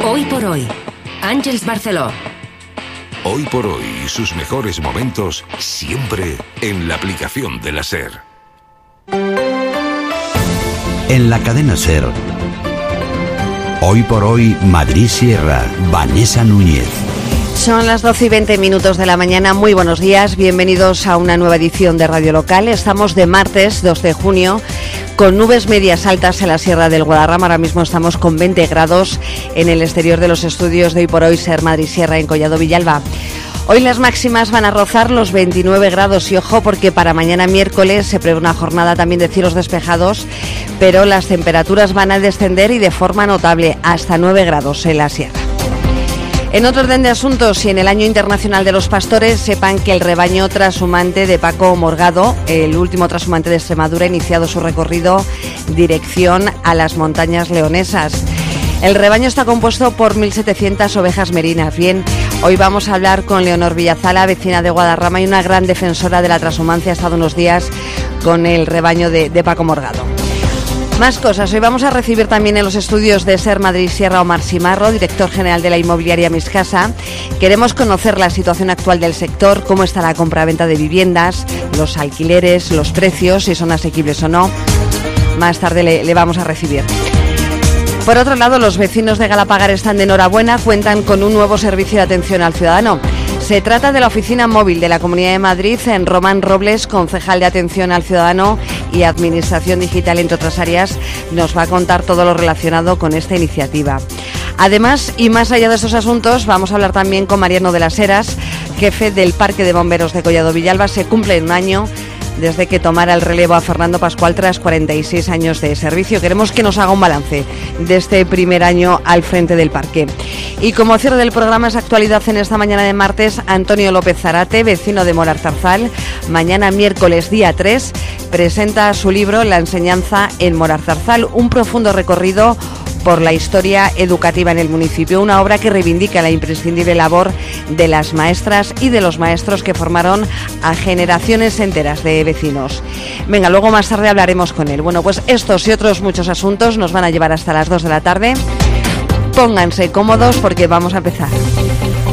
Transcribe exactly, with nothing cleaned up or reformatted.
Hoy por hoy, Àngels Barceló. Hoy por hoy y sus mejores momentos siempre en la aplicación de la SER. En la cadena SER. Hoy por hoy, Madrid Sierra, Vanessa Núñez. Son las doce y veinte minutos de la mañana. Muy buenos días, bienvenidos a una nueva edición de Radio Local. Estamos de martes dos de junio con nubes medias altas en la Sierra del Guadarrama. Ahora mismo estamos con veinte grados en el exterior de los estudios de Hoy por Hoy SER Madrid Sierra en Collado Villalba. Hoy las máximas van a rozar los veintinueve grados y ojo porque para mañana miércoles se prevé una jornada también de cielos despejados, pero las temperaturas van a descender y de forma notable hasta nueve grados en la Sierra. En otro orden de asuntos y en el Año Internacional de los Pastores, sepan que el rebaño trashumante de Paco Morgado, el último trashumante de Extremadura, ha iniciado su recorrido dirección a las montañas leonesas. El rebaño está compuesto por mil setecientas ovejas merinas. Bien, hoy vamos a hablar con Leonor Villazala, vecina de Guadarrama y una gran defensora de la transhumancia. Ha estado unos días con el rebaño de, de Paco Morgado. Más cosas. Hoy vamos a recibir también en los estudios de SER Madrid Sierra Omar Simarro, director general de la inmobiliaria Miscasa. Queremos conocer la situación actual del sector, cómo está la compraventa de viviendas, los alquileres, los precios, si son asequibles o no. Más tarde le, le vamos a recibir. Por otro lado, los vecinos de Galapagar están de enhorabuena, cuentan con un nuevo servicio de atención al ciudadano. Se trata de la oficina móvil de la Comunidad de Madrid en Román Robles, concejal de atención al ciudadano y administración digital, entre otras áreas. Nos va a contar todo lo relacionado con esta iniciativa. Además, y más allá de estos asuntos, vamos a hablar también con Mariano de las Heras, jefe del Parque de Bomberos de Collado Villalba. Se cumple un año desde que tomara el relevo a Fernando Pascual tras cuarenta y seis años de servicio. Queremos que nos haga un balance de este primer año al frente del parque. Y como cierre del programa es actualidad en esta mañana de martes, Antonio López Zarate, vecino de Morarzarzal, mañana miércoles día tres, presenta su libro La enseñanza en Morarzarzal, un profundo recorrido por la historia educativa en el municipio, una obra que reivindica la imprescindible labor de las maestras y de los maestros que formaron a generaciones enteras de vecinos. Venga, luego más tarde hablaremos con él. Bueno, pues estos y otros muchos asuntos nos van a llevar hasta las dos de la tarde. Pónganse cómodos porque vamos a empezar.